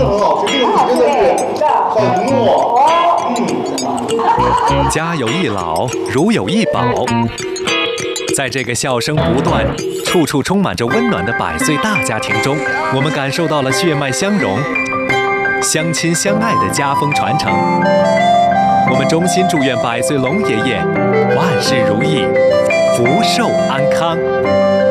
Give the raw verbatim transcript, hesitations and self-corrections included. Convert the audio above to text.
很好吃，这个米真的是很糯。嗯， 家有一老，如有一宝。在这个笑声不断、处处充满着温暖的百岁大家庭中，我们感受到了血脉相融、相亲相爱的家风传承。我们衷心祝愿百岁龙爷爷万事如意，福寿安康。